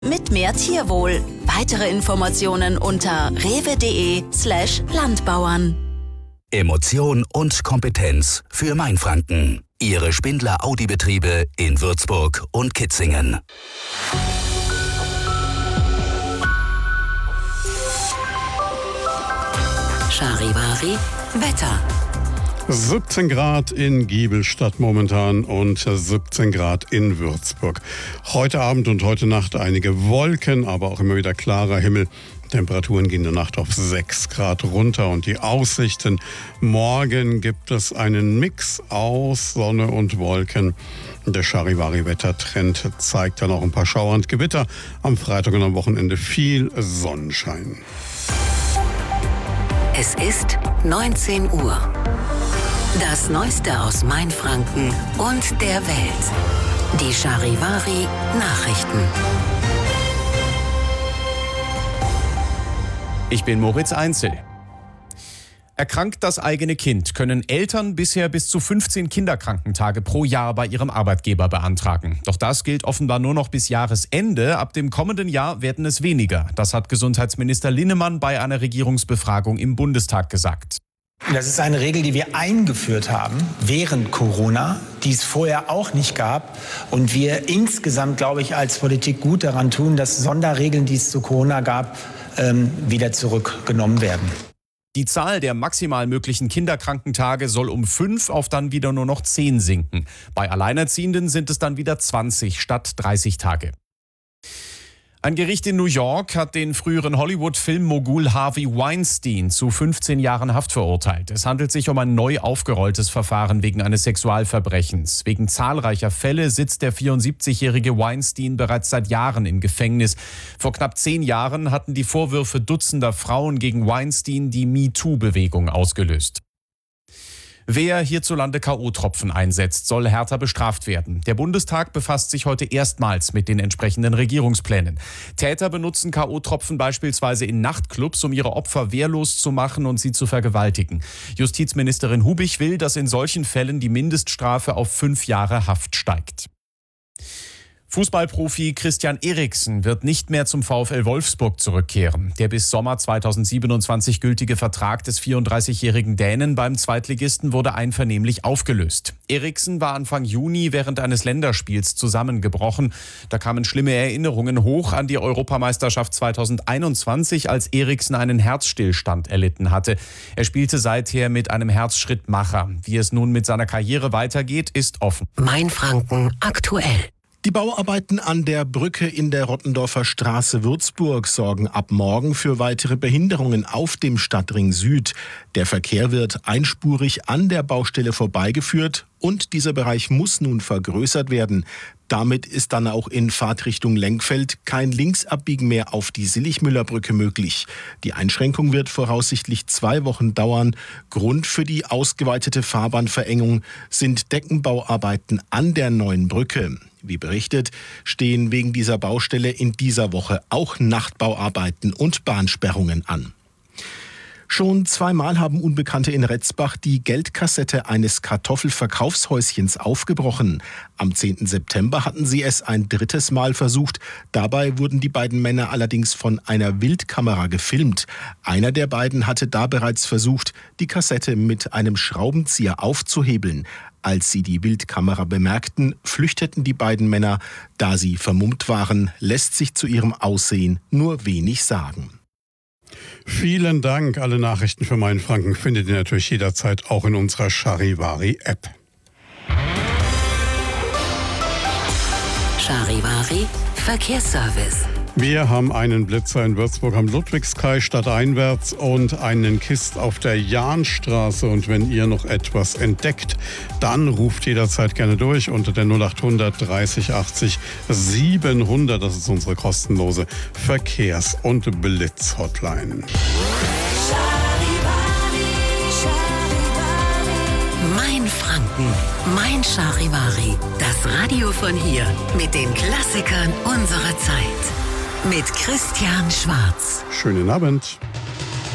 Mit mehr Tierwohl. Weitere Informationen unter rewe.de/Landbauern. Emotion und Kompetenz für Mainfranken. Ihre Spindler Audi-Betriebe in Würzburg und Kitzingen. Charivari Wetter. 17 Grad in Giebelstadt momentan und 17 Grad in Würzburg. Heute Abend und heute Nacht einige Wolken, aber auch immer wieder klarer Himmel. Temperaturen gehen in der Nacht auf 6 Grad runter und die Aussichten. Morgen gibt es einen Mix aus Sonne und Wolken. Der Charivari-Wettertrend zeigt dann auch ein paar Schauer und Gewitter. Am Freitag und am Wochenende viel Sonnenschein. Es ist 19 Uhr. Das Neueste aus Mainfranken und der Welt. Die Charivari Nachrichten. Ich bin Moritz Einzel. Erkrankt das eigene Kind, können Eltern bisher bis zu 15 Kinderkrankentage pro Jahr bei ihrem Arbeitgeber beantragen. Doch das gilt offenbar nur noch bis Jahresende. Ab dem kommenden Jahr werden es weniger. Das hat Gesundheitsminister Linnemann bei einer Regierungsbefragung im Bundestag gesagt. Das ist eine Regel, die wir eingeführt haben während Corona, die es vorher auch nicht gab. Und wir insgesamt, glaube ich, als Politik gut daran tun, dass Sonderregeln, die es zu Corona gab, wieder zurückgenommen werden. Die Zahl der maximal möglichen Kinderkrankentage soll um 5 auf dann wieder nur noch 10 sinken. Bei Alleinerziehenden sind es dann wieder 20 statt 30 Tage. Ein Gericht in New York hat den früheren Hollywood-Filmmogul Harvey Weinstein zu 15 Jahren Haft verurteilt. Es handelt sich um ein neu aufgerolltes Verfahren wegen eines Sexualverbrechens. Wegen zahlreicher Fälle sitzt der 74-jährige Weinstein bereits seit Jahren im Gefängnis. Vor knapp 10 Jahren hatten die Vorwürfe dutzender Frauen gegen Weinstein die MeToo-Bewegung ausgelöst. Wer hierzulande K.O.-Tropfen einsetzt, soll härter bestraft werden. Der Bundestag befasst sich heute erstmals mit den entsprechenden Regierungsplänen. Täter benutzen K.O.-Tropfen beispielsweise in Nachtclubs, um ihre Opfer wehrlos zu machen und sie zu vergewaltigen. Justizministerin Hubich will, dass in solchen Fällen die Mindeststrafe auf 5 Jahre Haft steigt. Fußballprofi Christian Eriksen wird nicht mehr zum VfL Wolfsburg zurückkehren. Der bis Sommer 2027 gültige Vertrag des 34-jährigen Dänen beim Zweitligisten wurde einvernehmlich aufgelöst. Eriksen war Anfang Juni während eines Länderspiels zusammengebrochen. Da kamen schlimme Erinnerungen hoch an die Europameisterschaft 2021, als Eriksen einen Herzstillstand erlitten hatte. Er spielte seither mit einem Herzschrittmacher. Wie es nun mit seiner Karriere weitergeht, ist offen. Mainfranken aktuell. Die Bauarbeiten an der Brücke in der Rottendorfer Straße Würzburg sorgen ab morgen für weitere Behinderungen auf dem Stadtring Süd. Der Verkehr wird einspurig an der Baustelle vorbeigeführt und dieser Bereich muss nun vergrößert werden. Damit ist dann auch in Fahrtrichtung Lenkfeld kein Linksabbiegen mehr auf die Silligmüllerbrücke möglich. Die Einschränkung wird voraussichtlich 2 Wochen dauern. Grund für die ausgeweitete Fahrbahnverengung sind Deckenbauarbeiten an der neuen Brücke. Wie berichtet, stehen wegen dieser Baustelle in dieser Woche auch Nachtbauarbeiten und Bahnsperrungen an. Schon 2-mal haben Unbekannte in Retzbach die Geldkassette eines Kartoffelverkaufshäuschens aufgebrochen. Am 10. September hatten sie es ein 3. Mal versucht. Dabei wurden die beiden Männer allerdings von einer Wildkamera gefilmt. Einer der beiden hatte da bereits versucht, die Kassette mit einem Schraubenzieher aufzuhebeln. Als sie die Wildkamera bemerkten, flüchteten die beiden Männer. Da sie vermummt waren, lässt sich zu ihrem Aussehen nur wenig sagen. Vielen Dank. Alle Nachrichten für Mainfranken findet ihr natürlich jederzeit auch in unserer Charivari-App. Charivari Verkehrsservice. Wir haben einen Blitzer in Würzburg am Ludwigskai stadteinwärts und einen Kist auf der Jahnstraße. Und wenn ihr noch etwas entdeckt, dann ruft jederzeit gerne durch unter der 0800 30 80 700. Das ist unsere kostenlose Verkehrs- und Blitz-Hotline. Mainfranken, mein Charivari. Das Radio von hier mit den Klassikern unserer Zeit. Mit Christian Schwarz. Schönen Abend.